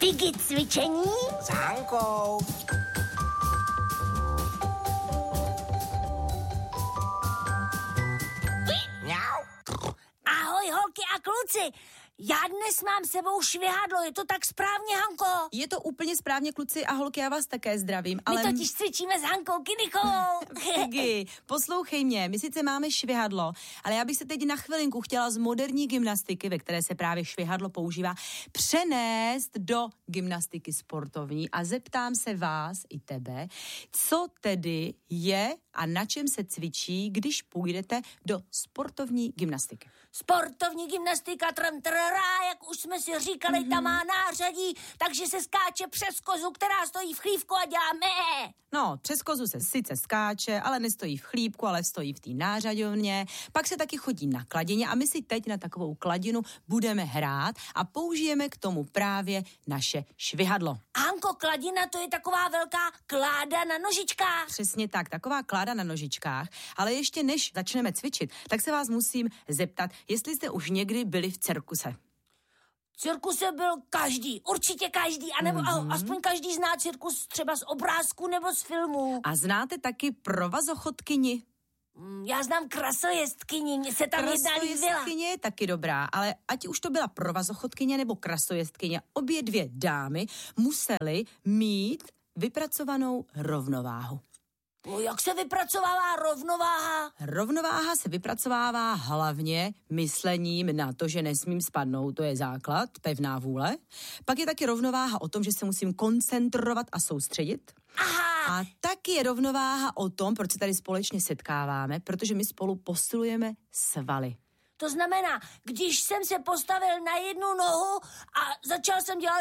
Piggy cvičení s Hankou. Ahoj, holky a kluci. Já dnes mám sebou švihadlo, je to tak správně, Hanko? Je to úplně správně, kluci a holky, já vás také zdravím, ale... My totiž cvičíme s Hankou Kinikovou. Piggy, poslouchej mě, my sice máme švihadlo, ale já bych se teď na chvilinku chtěla z moderní gymnastiky, ve které se právě švihadlo používá, přenést do gymnastiky sportovní a zeptám se vás i tebe, co tedy je a na čem se cvičí, když půjdete do sportovní gymnastiky. Sportovní gymnastika, jak už jsme si říkali, tam má nářadí, takže se skáče přes kozu, která stojí v chlívku a dělá mé. No, přes kozu se sice skáče, ale nestojí v chlípku, ale stojí v té nářadovně. Pak se taky chodí na kladině a my si teď na takovou kladinu budeme hrát a použijeme k tomu právě naše švihadlo. Hanko, kladina, to je taková velká kláda na nožičkách. Přesně tak, taková kláda na nožičkách, ale ještě než začneme cvičit, tak se vás musím zeptat, jestli jste už někdy byli v cirkuse. V cirkuse byl každý, určitě každý, anebo aspoň každý zná cirkus třeba z obrázku nebo z filmu. A znáte taky provazochodkyni? Já znám krasojezdkyni, mě se tam jedna líbila. Krasojezdkyně je taky dobrá, ale ať už to byla provazochodkyně nebo krasojezdkyně, obě dvě dámy musely mít vypracovanou rovnováhu. Jak se vypracovává rovnováha? Rovnováha se vypracovává hlavně myslením na to, že nesmím spadnout, to je základ, pevná vůle. Pak je taky rovnováha o tom, že se musím koncentrovat a soustředit. Aha. A taky je rovnováha o tom, proč se tady společně setkáváme, protože my spolu posilujeme svaly. To znamená, když jsem se postavil na jednu nohu a začal jsem dělat...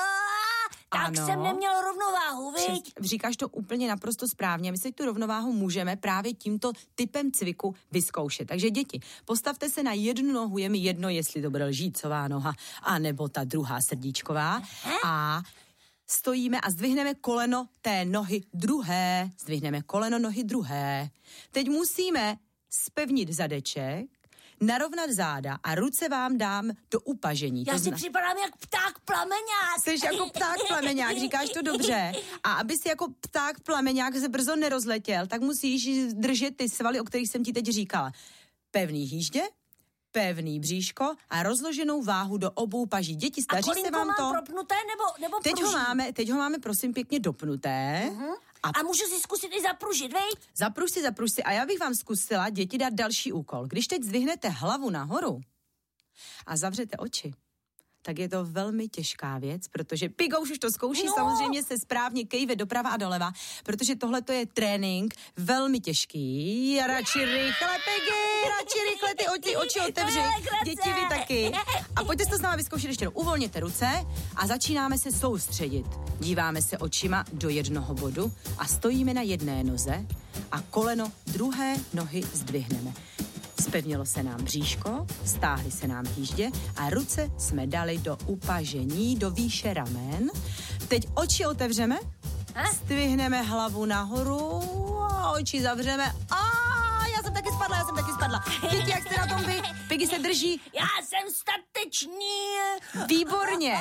tak jsem neměl rovnováhu, viď? Říkáš to úplně naprosto správně. My si tu rovnováhu můžeme právě tímto typem cviku vyzkoušet. Takže děti, postavte se na jednu nohu, je mi jedno, jestli to bude lžícová noha, anebo ta druhá srdíčková. A stojíme a zdvihneme koleno té nohy druhé. Zdvihneme koleno nohy druhé. Teď musíme zpevnit zadeček, narovnat záda a ruce vám dám do upažení. Já si připadám jak pták plameňák. Jsi jako pták plameňák, říkáš to dobře. A aby si jako pták plameňák se brzo nerozletěl, tak musíš držet ty svaly, o kterých jsem ti teď říkala. Pevný hýždě, pevný bříško a rozloženou váhu do obou paží. Děti, staří se vám to? A propnuté nebo Teď ho máme prosím pěkně dopnuté. A můžu si zkusit i zapružit, vej? Zapruž si. A já bych vám zkusila, děti, dát další úkol. Když teď zdvihnete hlavu nahoru a zavřete oči, tak je to velmi těžká věc, protože Pigo už to zkouší, samozřejmě se správně kejve doprava a doleva, protože tohle to je trénink velmi těžký. Radši rychle, Pigy, radši rychle ty oči otevři. Děti, vy taky. A pojďte to s námi vyzkoušet ještě. Uvolněte ruce a začínáme se soustředit. Díváme se očima do jednoho bodu a stojíme na jedné noze a koleno druhé nohy zdvihneme. Zpevnilo se nám bříško, stáhly se nám hýždě a ruce jsme dali do upažení, do výše ramen. Teď oči otevřeme, zdvihneme hlavu nahoru a oči zavřeme. Já jsem taky spadla. Děti, jak jste na tom vy? Pigy se drží. Já jsem statečný. Výborně.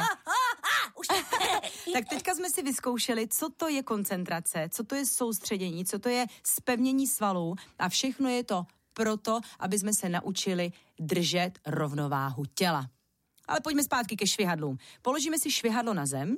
Tak teďka jsme si vyzkoušeli, co to je koncentrace, co to je soustředění, co to je zpevnění svalů a všechno je to proto, aby jsme se naučili držet rovnováhu těla. Ale pojďme zpátky ke švihadlům. Položíme si švihadlo na zem.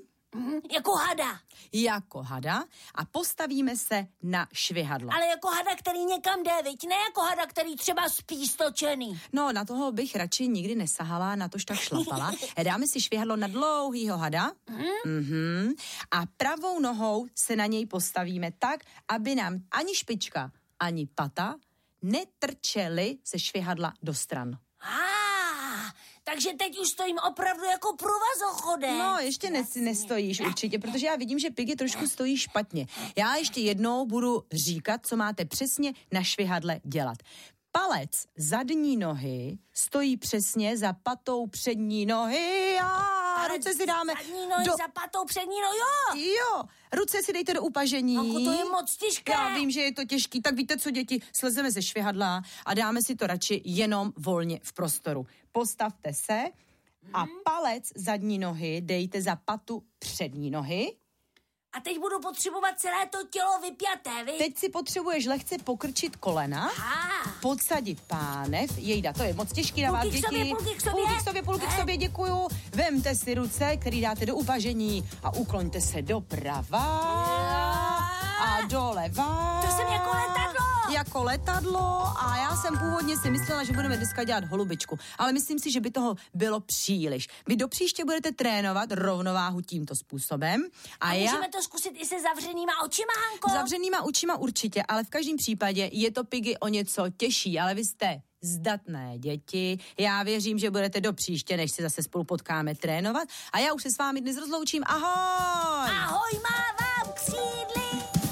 Jako hada a postavíme se na švihadlo. Ale jako hada, který někam jde, viď? Ne jako hada, který třeba spí stočený. No, na toho bych radši nikdy nesahala, na tož tak šlapala. Dáme si švihadlo na dlouhýho hada. A pravou nohou se na něj postavíme tak, aby nám ani špička, ani pata netrčely ze švihadla do stran. Takže teď už stojím opravdu jako průvazochodec. No, ještě nestojíš určitě, protože já vidím, že Pigy trošku stojí špatně. Já ještě jednou budu říkat, co máte přesně na švihadle dělat. Palec zadní nohy stojí přesně za patou přední nohy a ruce si dáme zadní nohy za patou přední nohy, jo, ruce si dejte do upažení. Anko, to je moc těžké. Já vím, že je to těžký, tak víte co, děti, slezeme ze švihadla a dáme si to radši jenom volně v prostoru. Postavte se a palec zadní nohy dejte za patu přední nohy. A teď budu potřebovat celé to tělo vypjaté, vy? Teď si potřebuješ lehce pokrčit kolena, podsadit pánev. Jejda, to je moc těžký na vás, děti. Půlky k sobě, děkuju. Vemte si ruce, který dáte do uvažení a ukloňte se doprava a doleva. To jsem jako letadlo. Jako letadlo a já jsem původně si myslela, že budeme dneska dělat holubičku, ale myslím si, že by toho bylo příliš. Vy do příště budete trénovat rovnováhu tímto způsobem. A můžeme to zkusit i se zavřenýma očima, Hanko? Zavřenýma očima určitě, ale v každém případě je to, Piggy, o něco těžší, ale vy jste zdatné děti. Já věřím, že budete do příště, než se zase spolu potkáme, trénovat. A já už se s vámi dnes rozloučím. Ahoj! Ahoj, mávám křídly!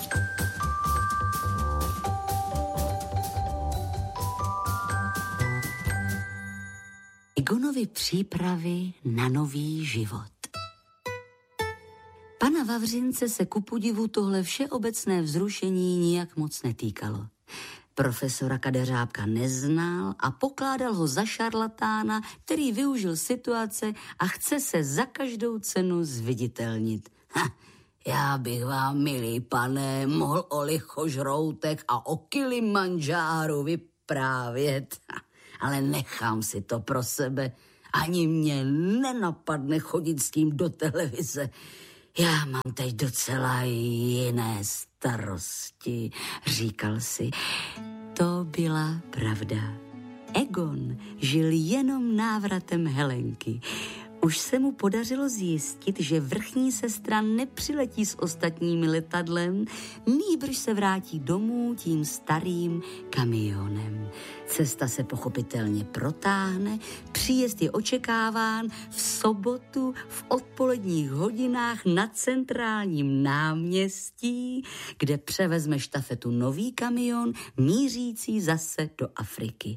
Egonovy přípravy na nový život. Pana Vavřince se ku podivu tohle všeobecné vzrušení nijak moc netýkalo. Profesora Kadeřábka neznal a pokládal ho za šarlatána, který využil situace a chce se za každou cenu zviditelnit. Já bych vám, milý pane, mohl o lichožroutek a o Kilimandžáru vyprávět, ale nechám si to pro sebe. Ani mě nenapadne chodit s tím do televize. Já mám teď docela jiné starosti, říkal si. To byla pravda. Egon žil jenom návratem Helenky. Už se mu podařilo zjistit, že vrchní sestra nepřiletí s ostatními letadlem, nýbrž se vrátí domů tím starým kamionem. Cesta se pochopitelně protáhne, příjezd je očekáván v sobotu v odpoledních hodinách na centrálním náměstí, kde převezme štafetu nový kamion mířící zase do Afriky.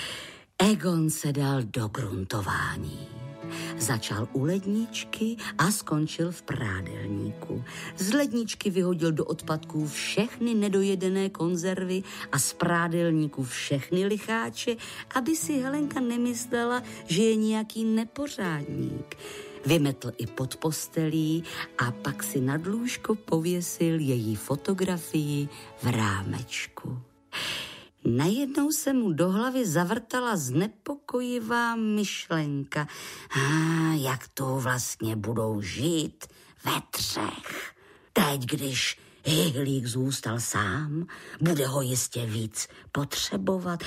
Egon se dal do gruntování. Začal u ledničky a skončil v prádelníku. Z ledničky vyhodil do odpadků všechny nedojedené konzervy a z prádelníku všechny licháče, aby si Helenka nemyslela, že je nějaký nepořádník. Vymetl i pod postelí a pak si nad lůžko pověsil její fotografii v rámečku. Najednou se mu do hlavy zavrtala znepokojivá myšlenka. Jak to vlastně budou žít ve třech? Teď, když Hyhlík zůstal sám, bude ho jistě víc potřebovat.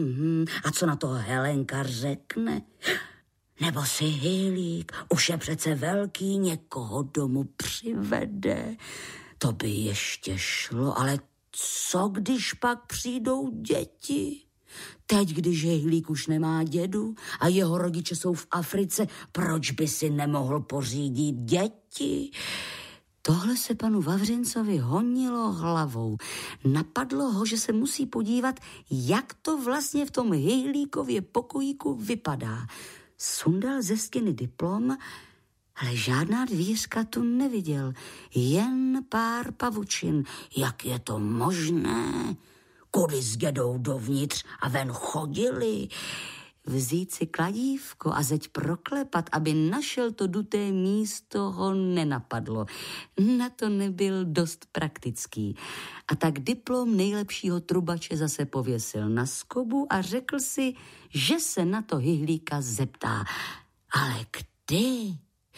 A co na to Helenka řekne? Nebo si Hyhlík, už je přece velký, někoho domů přivede. To by ještě šlo, ale co když pak přijdou děti? Teď, když Hyhlík už nemá dědu a jeho rodiče jsou v Africe, proč by si nemohl pořídit děti? Tohle se panu Vavřincovi honilo hlavou. Napadlo ho, že se musí podívat, jak to vlastně v tom Hyhlíkově pokojíku vypadá. Sundal ze stěny diplom, ale žádná dvířka tu neviděl, jen pár pavučin. Jak je to možné? Kudy s dědou dovnitř a ven chodili? Vzít si kladívko a zeď proklepat, aby našel to duté místo, ho nenapadlo. Na to nebyl dost praktický. A tak diplom nejlepšího trubače zase pověsil na skobu a řekl si, že se na to Hyhlíka zeptá. Ale kdy?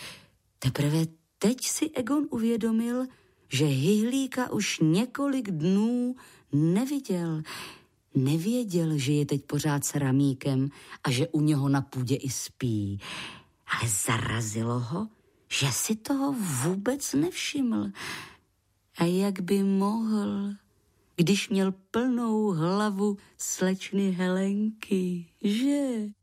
Teprve teď si Egon uvědomil, že Hyhlíka už několik dnů neviděl. Nevěděl, že je teď pořád s Ramíkem a že u něho na půdě i spí. Ale zarazilo ho, že si toho vůbec nevšiml. A jak by mohl, když měl plnou hlavu slečny Helenky, že?